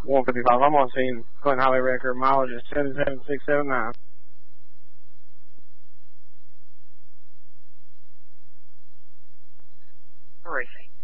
155, I'm on scene. Clinton Highway record, mileage is 77679. Racing.